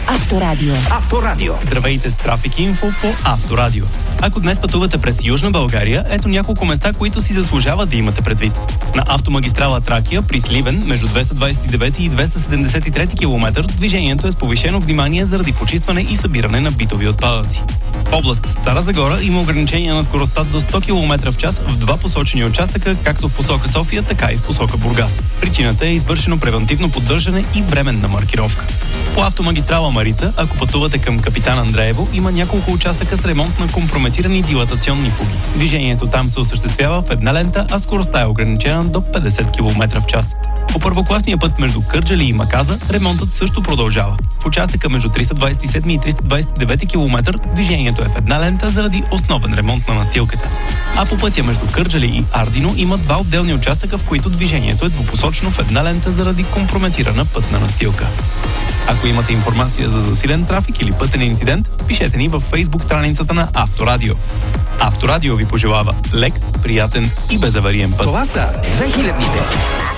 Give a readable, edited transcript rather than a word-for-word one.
Авторадио. Авторадио. Здравейте с Трафик Инфо по Авторадио. Ако днес пътувате през Южна България, ето няколко места, които си заслужава да имате предвид. На автомагистрала Тракия при Сливен, между 229 и 273 км, движението е с повишено внимание заради почистване и събиране на битови отпадъци. В област Стара Загора има ограничение на скоростта до 100 км в час в два посочени участъка, както в посока София, така и в посока Бургас. Причината е извършено превантивно поддържане и временна маркировка. По автомагистрала Марица, ако пътувате към Капитан Андреево, има няколко участъка с ремонт на компрометирани дилатационни фуги. Движението там се осъществява в една лента, а скоростта е ограничена до 50 км в час. По първокласния път между Кърджали и Маказа ремонтът също продължава. В участъка между 327 и 329 км движението е в една лента заради основен ремонт на настилката. А по пътя между Кърджали и Ардино има два отделни участъка, в които движението е двупосочно в една лента заради компрометирана пътна настилка. Ако имате информация за засилен трафик или пътен инцидент, пишете ни във Facebook страницата на Авторадио. Авторадио ви пожелава лек, приятен и безавариен път. Това са 2000-ните.